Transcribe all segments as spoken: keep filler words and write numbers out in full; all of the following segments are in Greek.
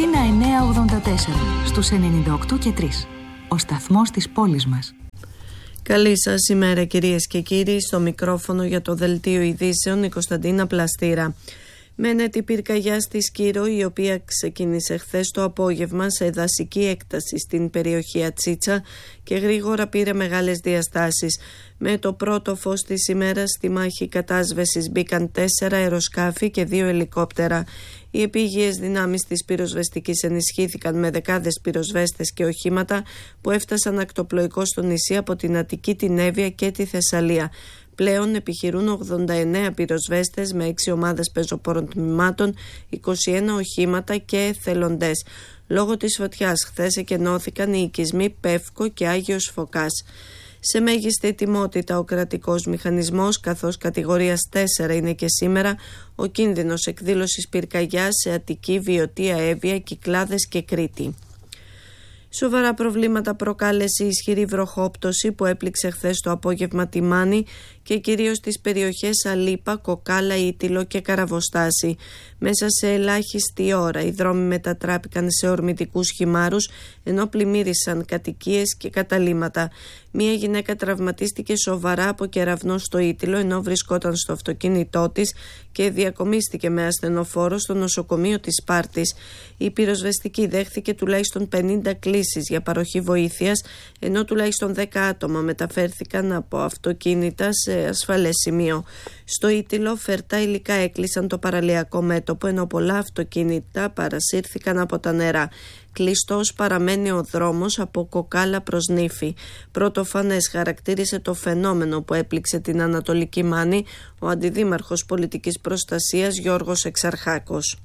Αθήνα εννιακόσια ογδόντα τέσσερα, στους ενενήντα οκτώ και τρία. Ο σταθμός της πόλης μας. Καλή σας ημέρα κυρίες και κύριοι, στο μικρόφωνο για το Δελτίο Ειδήσεων η Κωνσταντίνα Πλαστήρα. Μένεται η πυρκαγιά στη Σκύρο, η οποία ξεκίνησε χθες το απόγευμα σε δασική έκταση στην περιοχή Ατσίτσα και γρήγορα πήρε μεγάλες διαστάσεις. Με το πρώτο φως της ημέρας στη μάχη κατάσβεσης μπήκαν τέσσερα αεροσκάφη και δύο ελικόπτερα. Οι επίγειες δυνάμεις της πυροσβεστικής ενισχύθηκαν με δεκάδες πυροσβέστες και οχήματα που έφτασαν ακτοπλοϊκώς στο νησί από την Αττική, την Εύβοια και τη Θεσσαλία. Πλέον επιχειρούν ογδόντα εννέα πυροσβέστες με έξι ομάδες πεζοπόρων τμήματων, είκοσι ένα οχήματα και εθελοντές. Λόγω της φωτιάς χθες εκενώθηκαν οι οικισμοί Πεύκο και Άγιος Φωκάς. Σε μέγιστη ετοιμότητα ο κρατικός μηχανισμός, καθώς κατηγορίας τέσσερα είναι και σήμερα ο κίνδυνος εκδήλωσης πυρκαγιάς σε Αττική, Βιωτία, Εύβοια, Κυκλάδες και Κρήτη. Σοβαρά προβλήματα προκάλεσε η ισχυρή βροχόπτωση που έπληξε χθες το απόγευμα τη Μάνη και κυρίως τις περιοχές Αλίπα, Κοκάλα, Ήτυλο και Καραβοστάση. Μέσα σε ελάχιστη ώρα οι δρόμοι μετατράπηκαν σε ορμητικούς χυμάρους, ενώ πλημμύρισαν κατοικίες και καταλύματα. Μία γυναίκα τραυματίστηκε σοβαρά από κεραυνό στο Ήτυλο, ενώ βρισκόταν στο αυτοκίνητό της και διακομίστηκε με ασθενοφόρο στο νοσοκομείο της Σπάρτης. Η πυροσβεστική δέχθηκε τουλάχιστον πενήντα κλήσεις για παροχή βοήθειας, ενώ τουλάχιστον δέκα άτομα μεταφέρθηκαν από αυτοκίνητα σε ασφαλές σημείο. Στο Ήτυλο φερτά υλικά έκλεισαν το παραλιακό μέτωπο, ενώ πολλά αυτοκίνητα παρασύρθηκαν από τα νερά. Κλειστός παραμένει ο δρόμος από Κοκάλα προς Νύφη. Πρωτοφανές χαρακτήρισε το φαινόμενο που έπληξε την Ανατολική Μάνη ο Αντιδήμαρχος Πολιτικής Προστασίας Γιώργος Εξαρχάκος.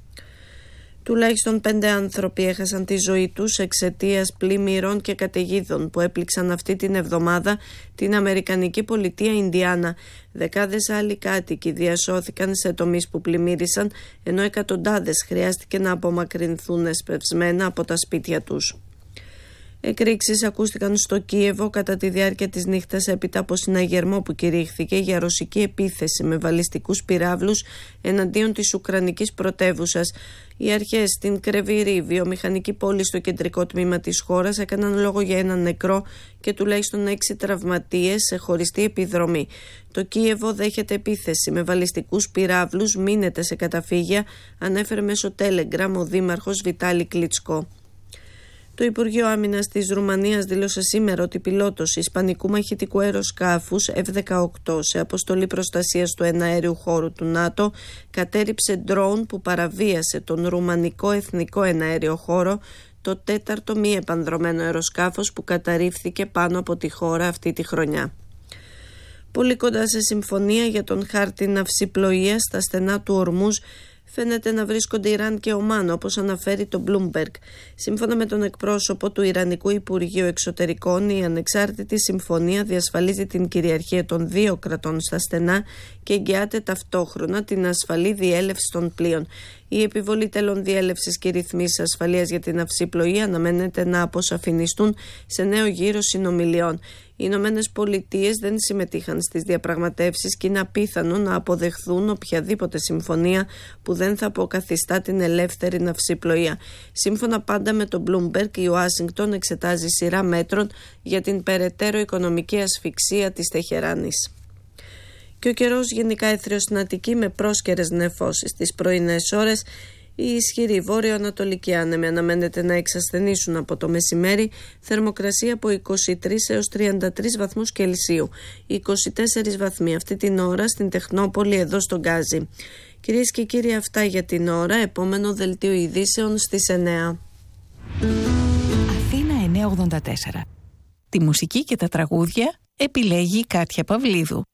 Τουλάχιστον πέντε άνθρωποι έχασαν τη ζωή τους εξαιτίας πλημμύρων και καταιγίδων που έπληξαν αυτή την εβδομάδα την Αμερικανική πολιτεία Ινδιάνα. Δεκάδες άλλοι κάτοικοι διασώθηκαν σε τομείς που πλημμύρισαν, ενώ εκατοντάδες χρειάστηκε να απομακρυνθούν εσπευσμένα από τα σπίτια τους. Εκρήξεις ακούστηκαν στο Κίεβο κατά τη διάρκεια της νύχτας έπειτα από συναγερμό που κηρύχθηκε για ρωσική επίθεση με βαλιστικούς πυράβλους εναντίον της Ουκρανικής πρωτεύουσας. Οι αρχές στην Κρεβίρη, βιομηχανική πόλη στο κεντρικό τμήμα της χώρας, έκαναν λόγο για έναν νεκρό και τουλάχιστον έξι τραυματίες σε χωριστή επιδρομή. Το Κίεβο δέχεται επίθεση με βαλιστικούς πυράβλους, μείνεται σε καταφύγια, ανέφερε μέσω Telegram ο δήμαρχος Βιτάλη Κλίτσκο. Το Υπουργείο Άμυνας της Ρουμανίας δήλωσε σήμερα ότι πιλότος ισπανικού μαχητικού αεροσκάφους εφ δεκαοκτώ σε αποστολή προστασίας του εναέριου χώρου του ΝΑΤΟ κατέριψε ντρόουν που παραβίασε τον ρουμανικό εθνικό εναέριο χώρο, το τέταρτο μη επανδρωμένο αεροσκάφος που καταρρίφθηκε πάνω από τη χώρα αυτή τη χρονιά. Πολύ κοντά σε συμφωνία για τον χάρτη ναυσιπλοείας στα στενά του Ορμούζ φαίνεται να βρίσκονται Ιράν και Ομάν, όπως αναφέρει το Bloomberg. Σύμφωνα με τον εκπρόσωπο του Ιρανικού Υπουργείου Εξωτερικών, η ανεξάρτητη συμφωνία διασφαλίζει την κυριαρχία των δύο κρατών στα στενά και εγγυάται ταυτόχρονα την ασφαλή διέλευση των πλοίων. Η επιβολή τελών διέλευσης και ρυθμίσεις ασφαλείας για την ναυσιπλοεία αναμένεται να αποσαφινιστούν σε νέο γύρο συνομιλιών. Οι Ηνωμένες Πολιτείες δεν συμμετείχαν στις διαπραγματεύσεις και είναι απίθανο να αποδεχθούν οποιαδήποτε συμφωνία που δεν θα αποκαθιστά την ελεύθερη ναυσιπλοεία. Σύμφωνα πάντα με το Bloomberg, η Ουάσιγκτον εξετάζει σειρά μέτρων για την περαιτέρω οικονομική ασφυξία της Τεχεράνης. Και ο καιρός γενικά έθριος στην Αττική με πρόσκαιρες νεφώσεις τις πρωινές ώρες. Οι ισχυροί βόρειο-ανατολικοί άνεμοι αναμένεται να εξασθενήσουν από το μεσημέρι, θερμοκρασία από είκοσι τρεις έως τριάντα τρεις βαθμούς Κελσίου, είκοσι τέσσερις βαθμοί αυτή την ώρα στην Τεχνόπολη εδώ στον Γκάζι. Κυρίες και κύριοι, αυτά για την ώρα. Επόμενο δελτίο ειδήσεων στις εννιά. Αθήνα εννιακόσια ογδόντα τέσσερα. Τη μουσική και τα τραγούδια επιλέγει η Κάτια Παυλίδου.